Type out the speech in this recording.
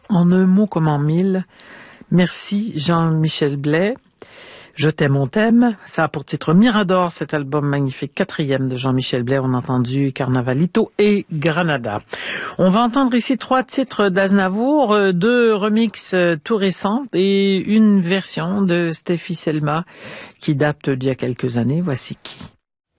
En un mot comme en mille, merci Jean-Michel Blais. Je t'aime, on t'aime. Ça a pour titre Mirador, cet album magnifique, 4e de Jean-Michel Blais. On a entendu Carnavalito et Granada. On va entendre ici 3 titres d'Aznavour, 2 remixes tout récents et une version de Steffi Selma qui date d'il y a quelques années. Voici qui.